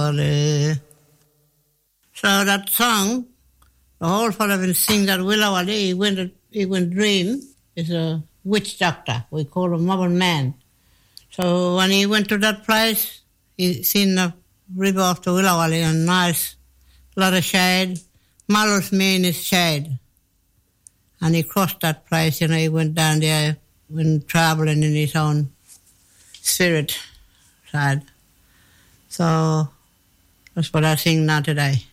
So that song, the whole fellow will sing that Willawali, he went dream, is a witch doctor. We call him Mobile Man. So when he went to that place, he seen the river of the Willawali and nice, lot of shade. Malus mean is shade. And he crossed that place, he went down there when traveling in his own spirit side. So that's what I sing now today.